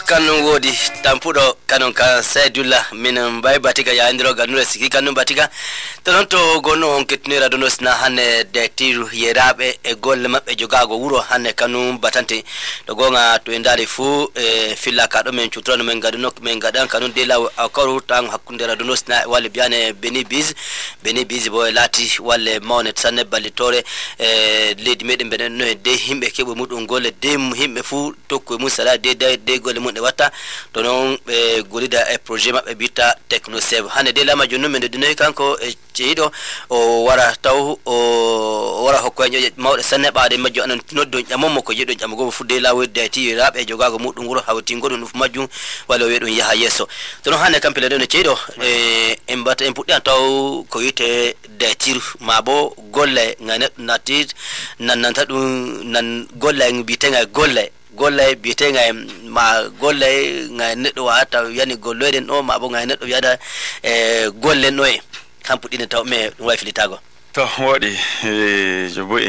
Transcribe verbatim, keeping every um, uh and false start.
kanun wodi tampudo kanon ka Saidullah min bay batika ya ndiro ganure siki kanun batika tonto gono on ketnira donos na hanne de tiru yerabe e golle mabbe jogago wuro hanne kanun batante do gonga to endali fu e filla ka do men chutrono men gaduno men gadan kanun de law akaru tan hakkundira donos na wale biane beni biz beni biz boy lati wale mawnet sanne balitore e ledi meden benen no de himbe kebo mudun golle de himbe fu tokko mun sala de de golle mun de wata to non be golida e projet mabbe bita technosave hande de lama jonno men de dunay kanko e ceedo o wara taw o wara hokko nyoje mawde sanne baade majjo anan noddo jamommo ko jedo jamugo fudde lawo de ti rabe jogago mudum wuro hawti ngodo nuf majjum wala wedon yaha yeso to non hande kampele de ceedo e en bata en puddi taw ko yite de tir mabo golle ngane natit nan nan tadum nan golle ngi bitenga golle golle bitenga ma golle ngai neddo wata yani golleden do ma bo ngai neddo yada e golle noy kam pudine taw me way filitago to wodi e jobo